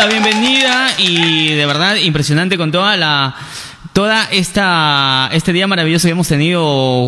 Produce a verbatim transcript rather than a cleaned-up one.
la bienvenida y de verdad impresionante con toda la toda esta este día maravilloso que hemos tenido